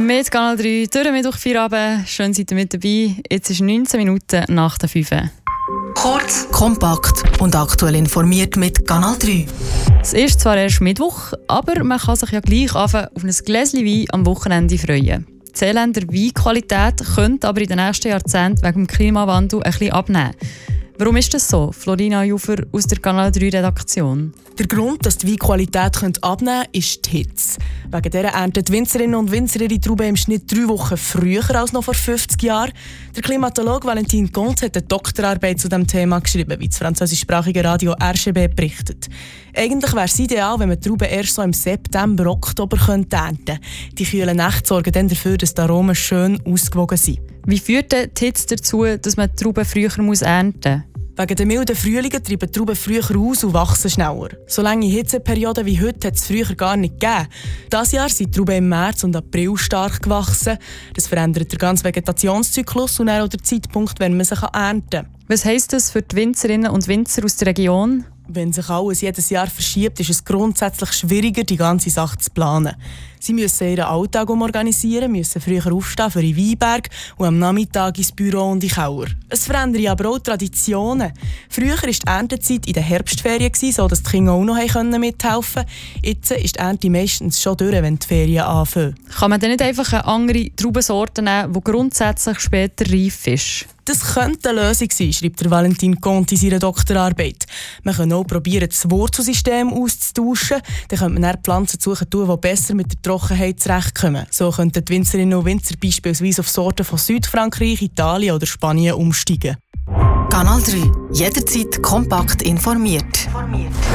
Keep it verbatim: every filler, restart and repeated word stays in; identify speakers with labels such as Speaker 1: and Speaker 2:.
Speaker 1: Mit Kanal drei, durch Mittwoch, Feierabend. Schön, seid ihr mit dabei. Jetzt ist neunzehn Minuten nach der fünf.
Speaker 2: Kurz, kompakt und aktuell informiert mit Kanal drei.
Speaker 1: Es ist zwar erst Mittwoch, aber man kann sich ja gleich anfangen, auf ein Gläschen Wein am Wochenende freuen. Die Seeländer Weinqualität könnte aber in den nächsten Jahrzehnten wegen dem Klimawandel ein bisschen abnehmen. Warum ist das so? Florina Jufer aus der Kanal drei Redaktion.
Speaker 3: Der Grund, dass die Weinqualität abnehmen könnte, ist die Hitze. Wegen dieser ernten die Winzerinnen und Winzer ihre Trauben im Schnitt drei Wochen früher als noch vor fünfzig Jahren. Der Klimatologe Valentin Conte hat eine Doktorarbeit zu diesem Thema geschrieben, wie das französischsprachige Radio R G B berichtet. Eigentlich wäre es ideal, wenn man die Trauben erst so im September, Oktober ernten könnte. Die kühlen Nächte sorgen dann dafür, dass die Aromen schön ausgewogen sind.
Speaker 1: Wie führt die Hitze dazu, dass man die Trauben früher ernten muss?
Speaker 3: Wegen der milden Frühlingen treiben die Trauben früher aus und wachsen schneller. So lange Hitzeperioden wie heute hat es früher gar nicht gegeben. Dieses Jahr sind die Trauben im März und April stark gewachsen. Das verändert den ganzen Vegetationszyklus und auch den Zeitpunkt, wenn man sie ernten kann.
Speaker 1: Was heisst das für die Winzerinnen und Winzer aus der Region?
Speaker 3: Wenn sich alles jedes Jahr verschiebt, ist es grundsätzlich schwieriger, die ganze Sache zu planen. Sie müssen ihren Alltag umorganisieren, müssen früher aufstehen für den Weinberg und am Nachmittag ins Büro und in den Keller. Es verändert aber auch Traditionen. Früher war die Erntezeit in den Herbstferien, sodass die Kinder auch noch mithelfen konnten. Jetzt ist die Ernte meistens schon durch, wenn die Ferien anfangen.
Speaker 1: Kann man denn nicht einfach eine andere Traubensorte nehmen, die grundsätzlich später reif ist?
Speaker 3: Das könnte eine Lösung sein, schreibt der Valentin Conte in seiner Doktorarbeit. Man kann auch probieren, das Wurzelsystem auszutauschen. Dann könnte man dann Pflanzen suchen, die besser mit der Trockenheit zurechtkommen. So könnten die Winzerinnen und Winzer beispielsweise auf Sorten von Südfrankreich, Italien oder Spanien umsteigen.
Speaker 2: Kanal drei. Jederzeit kompakt informiert.